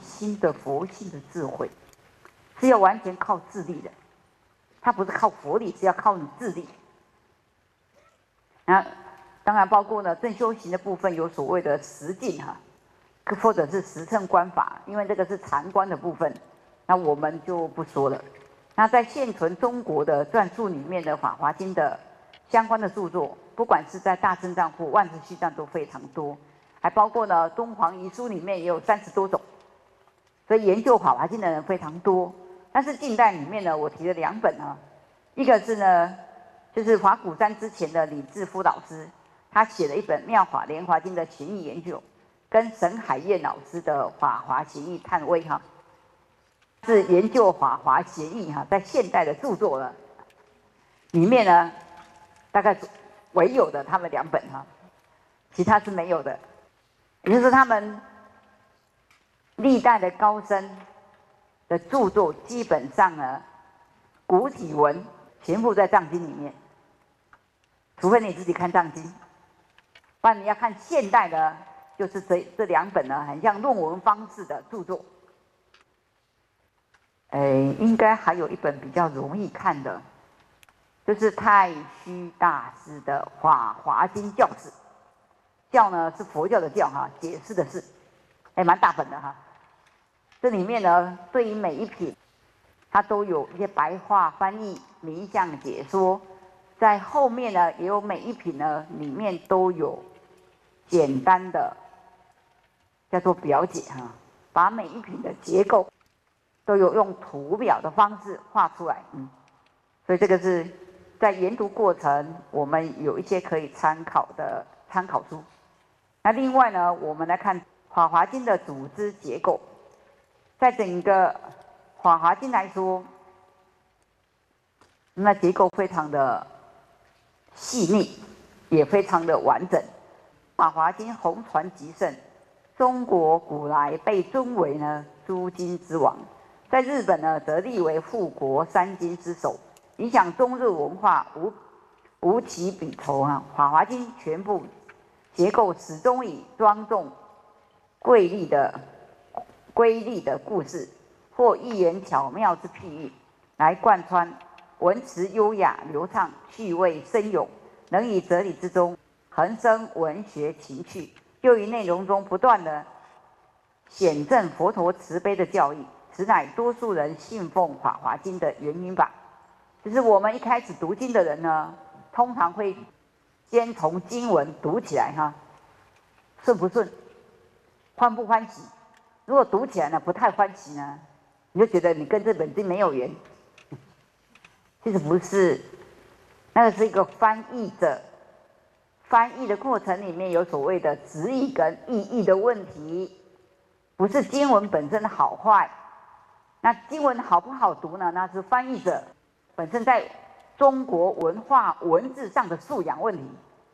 心的佛性的智慧，是要完全靠自力的。它不是靠佛力，是要靠你自力。那当然包括呢正修行的部分，有所谓的十境哈，或者是十乘观法，因为这个是禅观的部分，那我们就不说了。那在现存中国的篆书里面的《法华经》的相关的著作，不管是在大正藏或万字序藏都非常多，还包括呢敦煌遗书里面也有30多种，所以研究《法华经》的人非常多。但是近代里面呢，我提了2本啊，一个是呢，就是华古山之前的李志夫老师，他写了一本《妙法莲华经》的玄义研究，跟沈海燕老师的《法华玄义探微》哈，是研究法华玄义哈，在现代的著作了，里面呢，大概唯有的他们2本哈，其他是没有的，也就是他们历代的高僧的著作基本上呢，古体文全部在藏经里面，除非你自己看藏经，不然你要看现代的，就是这2本呢，很像论文方式的著作。应该还有一本比较容易看的，就是太虚大师的《法华经教释》，教呢是佛教的教哈，解释的是，蛮大本的哈。这里面呢，对于每一品，它都有一些白话翻译、名相解说，在后面呢，也有每一品呢里面都有简单的叫做表解哈，把每一品的结构都有用图表的方式画出来，所以这个是在研读过程，我们有一些可以参考的参考书。那另外呢，我们来看《法华经》的组织结构。在整个《法华经》来说，那结构非常的细腻，也非常的完整。《法华经》红传极盛，中国古来被尊为呢诸经之王，在日本呢则立为护国3经之首，影响中日文化无其比头啊！《法华经》全部结构始终以庄重、瑰丽的故事，或寓言巧妙之譬喻来贯穿，文辞优雅流畅，趣味深咏，能以哲理之中横生文学情趣，又于内容中不断的显证佛陀慈悲的教义，此乃多数人信奉《法华经》的原因吧。就是我们一开始读经的人呢，通常会先从经文读起来哈，顺不顺，欢不欢喜？如果读起来呢不太欢喜呢，你就觉得你跟这本经没有缘。其实不是，那个是一个翻译者翻译的过程里面有所谓的直译跟意译的问题，不是经文本身的好坏。那经文好不好读呢？那是翻译者本身在中国文化文字上的素养问题。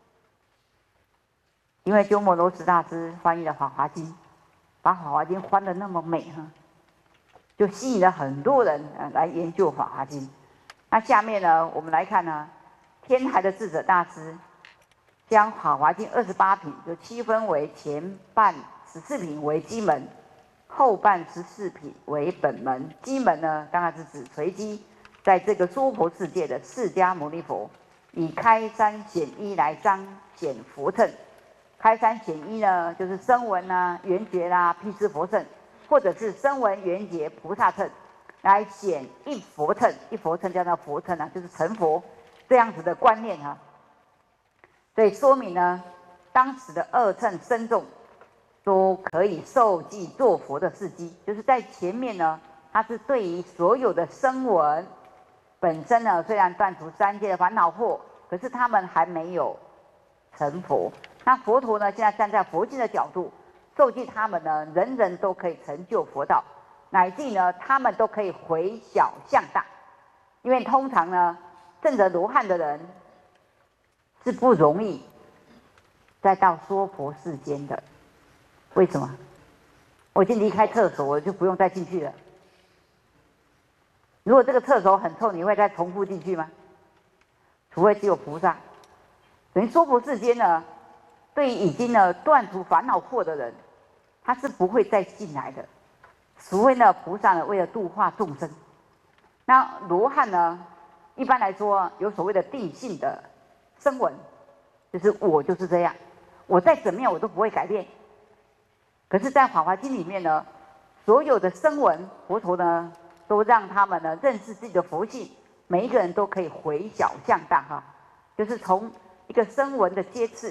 因为鸠摩罗什大师翻译了《法华经》，把《法华经》翻得那么美哈，就吸引了很多人来研究《法华经》。那下面呢，我们来看呢，天台的智者大师将《法华经》28品就区分为前半14品为基门，后半14品为本门。基门呢，当然是指随机在这个娑婆世界的释迦牟尼佛，以开山显一来彰显佛乘。开山显一呢，就是声闻啊、缘觉啦、辟支佛乘，或者是声闻缘觉菩萨乘，来显一佛乘。一佛乘叫做佛乘啊，就是成佛这样子的观念啊。所以说明呢，当时的2乘僧众都可以受记作佛的事迹，就是在前面呢，它是对于所有的声闻本身呢，虽然断除3界的烦恼惑，可是他们还没有成佛。那佛陀呢，现在站在佛经的角度，受记他们呢，人人都可以成就佛道，乃至呢，他们都可以回小向大。因为通常呢，证得罗汉的人是不容易再到娑婆世间的。为什么？我已经离开厕所，我就不用再进去了。如果这个厕所很臭，你会再重复进去吗？除非只有菩萨。等于娑婆世间呢，对于已经呢断除烦恼惑的人，他是不会再进来的。 所谓呢，菩萨呢，为了度化众生。那罗汉呢，一般来说有所谓的定性的声闻，就是我就是这样，我再怎么样我都不会改变。可是，在《法华经》里面呢，所有的声闻佛陀呢，都让他们呢认识自己的佛性，每一个人都可以回小向大哈，就是从一个声闻的阶次，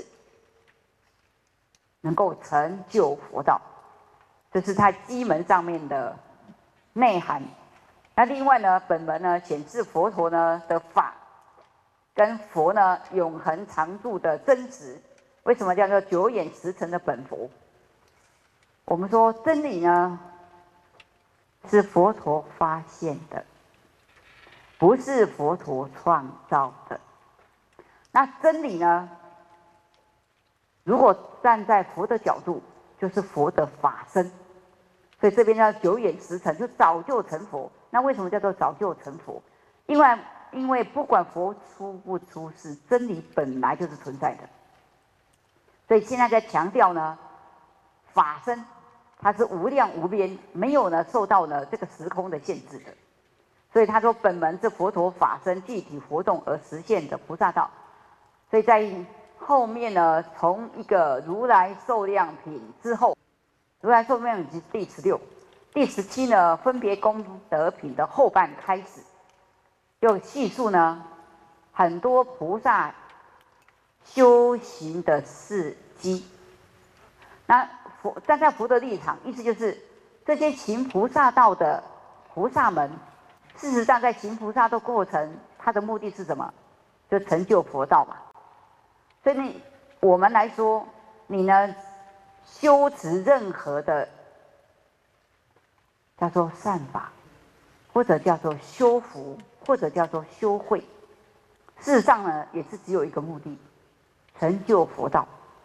能够成就佛道，这是它基门上面的内涵。那另外呢，本门呢显示佛陀呢的法跟佛呢永恒常住的真实。为什么叫做九眼十尘的本佛？我们说真理呢是佛陀发现的，不是佛陀创造的。那真理呢，如果站在佛的角度，就是佛的法身。所以这边叫九眼十尘，就早就成佛。那为什么叫做早就成佛？因为不管佛出不出世，真理本来就是存在的。所以现在在强调呢，法身它是无量无边，没有呢受到呢这个时空的限制的。所以他说本门是佛陀法身具体活动而实现的菩萨道。所以在后面呢，从一个如来寿量品之后，如来寿量品第16、第17呢，分别功德品的后半开始，又叙述呢很多菩萨修行的事迹。那站在佛的立场，意思就是这些行菩萨道的菩萨们，事实上在行菩萨的过程，他的目的是什么？就成就佛道嘛。所以我们来说，你呢修持任何的叫做善法，或者叫做修福，或者叫做修慧，事实上呢也是只有一个目的，成就佛道。